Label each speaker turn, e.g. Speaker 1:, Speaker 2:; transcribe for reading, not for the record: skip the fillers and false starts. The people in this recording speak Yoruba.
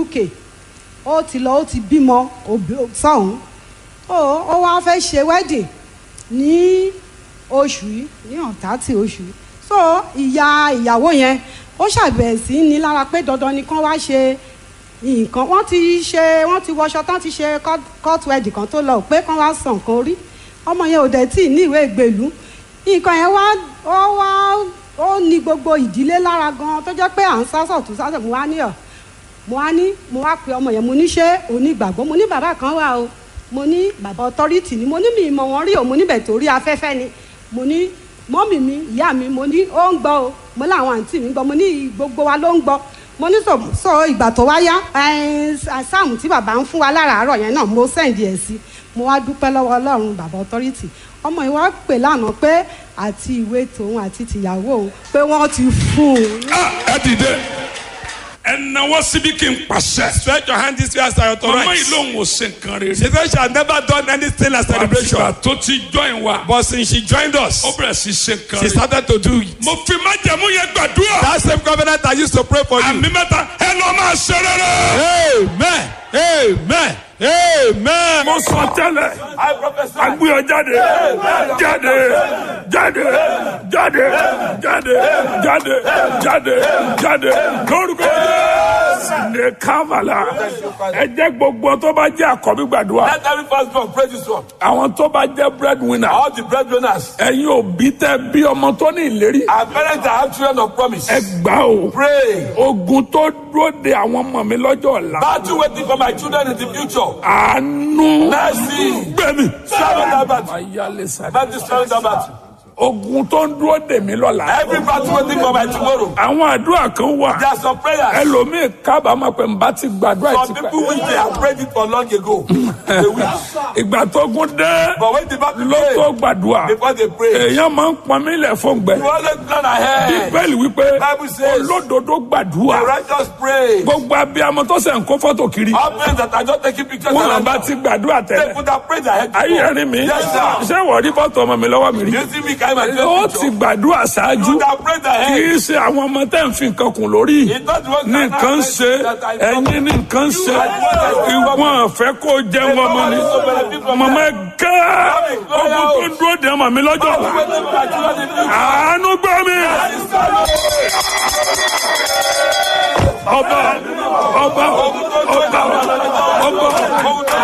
Speaker 1: UK ó ti lọ ó ti bímọ sọ́hún ó wá fẹ́ ṣe wedding ní oṣù yìí ní ọ̀tátì oṣù yìí so ìyàwó yẹn ó ṣàbẹ̀wò sí ní lára pé dandan ni kán wá ṣe nǹkan wọ́n ti wọṣọ tán ti ṣe court wedding kan tó lọ pé kán wá sàn nǹkan orí ọmọ yẹn ò dẹ̀ tí ì ní ìwé ìgbèlú nǹkan yẹn ó ní gbogbo ìdílé lára gan tó jẹ́ pé à ń sásọ̀ tó sásọ̀ mo wá pe ọmọ yẹn mo ní ṣé onígbàgbọ́ mo ní bàbá kan wà o mo ní bàbá authority ni mo ní mi ìmọ̀ wọn rí o mo níbẹ̀ torí afẹ́fẹ́ ni mo ní mọ́mì mi ìyá mi mo ní ó ń gbọ́ o mo láwọn àǹtí mi ń gbọ́ mo ní gbogbo wa ló ń gbọ́ mo ní sọ ìgbà tó wá yá sáàmù tí bàbá ń fún wa láràárọ̀ yẹn náà mo sẹ́ǹdì ẹ̀ sí mo wá dúpẹ́ lọ́wọ́ ọlọ́run bàbá authority ọmọ yìí wá pè lánàá pé àti ìwé tòun àti tìyàwó òun pé wọ́n ti fún un.
Speaker 2: ẹ dìde ẹnáwó síbi kí n pàṣẹ.
Speaker 3: stretch your hand this way as I authorize.
Speaker 2: mama yìí lòun ò ṣe nǹkan rere.
Speaker 3: she said she had never done anything as celebration.
Speaker 2: àtìgbà tó ti join wa.
Speaker 3: but since she joined us.
Speaker 2: ó bẹ̀rẹ̀ sí ṣe nǹkan rere.
Speaker 3: she started to do it.
Speaker 2: mo fi májẹ̀mú yẹn gbàdúrà.
Speaker 3: that same covenant I used to pray for you.
Speaker 2: àmì mẹ́ta ẹ lọ máa ṣe rere.
Speaker 3: amen amen amen.
Speaker 2: mo sọ tẹ́lẹ̀ agbóyọ jáde jáde jáde jáde jáde jáde jáde jáde lórúkọ ní kámàlà ẹ jẹ́ gbogbo tó bá jẹ́ àkọ́bí gbàdúrà.
Speaker 4: let every first born pray this one.
Speaker 2: àwọn tó bá jẹ́ breadwinner.
Speaker 4: all the breadwinners.
Speaker 2: ẹ̀yin òbí tẹ́ bí ọmọ tó ní ìlérí.
Speaker 4: our parents that have children of promise.
Speaker 2: ẹ gbà o.
Speaker 4: pray.
Speaker 2: ogun tó dúró de àwọn ọmọ mi lọ́jọ́ ọ̀la.
Speaker 4: battle waiting for my children in the future.
Speaker 2: àánú.
Speaker 4: mercy.
Speaker 2: gbẹ̀mí.
Speaker 4: swallow that battle.
Speaker 2: ayálé sáré.
Speaker 4: mercy swallow that battle.
Speaker 2: ogun tó ń dúró dè mí lọ́la.
Speaker 4: every battle waiting for my tomorrow.
Speaker 2: àwọn àdúrà kan wà.
Speaker 4: there are some prayers.
Speaker 2: ẹlòmíì kábàámọ̀ pé n bá ti gbàdúrà
Speaker 4: some
Speaker 2: ìtìpẹ́.
Speaker 4: people wish they have prayed it for long ago. they wish.
Speaker 2: ìgbà tó gún dé.
Speaker 4: but when the battle
Speaker 2: ló tó
Speaker 4: pray.
Speaker 2: gbàdúrà.
Speaker 4: before they pray.
Speaker 2: èèyàn máa ń pọn mí lẹ̀ fún gbẹ.
Speaker 4: you always plan ahead.
Speaker 2: bíbélì wípé
Speaker 4: Bible says.
Speaker 2: olódodo
Speaker 4: the
Speaker 2: gbàdúrà.
Speaker 4: righteous pray.
Speaker 2: gbogbo abiyamọ tó ṣe ń kó fọ́tò kiri.
Speaker 4: all parents that are just taking pictures.
Speaker 2: wọn bá ti gbàdúrà
Speaker 4: they
Speaker 2: tẹ́lẹ̀.
Speaker 4: put their praise ahead.
Speaker 2: ayé ẹ̀rín mi.
Speaker 4: yes sir.
Speaker 2: ṣé wọ́n rí fọ́tò ọmọ mi lọ́wọ́ mi rí.
Speaker 4: you see me carry my
Speaker 2: ó
Speaker 4: picture.
Speaker 2: ti gbàdúrà ṣáájú.
Speaker 4: you that praise
Speaker 2: kì
Speaker 4: ahead.
Speaker 2: í ṣe àwọn ọmọ tẹ́ ń fi nǹkan kùn lórí.
Speaker 4: it's not the one
Speaker 2: ní nǹkan ń ṣe ẹ̀yin ní nǹkan ń ṣe ìwọ̀n àfẹ́ kó jẹ́ wọn mọ́ ni. màmá ẹ ká ogun tó ń dúró dè ọmọ mi lọ́jọ́ ọ̀la. àánú gbọ́ mi. ọba ọba ọba ọba.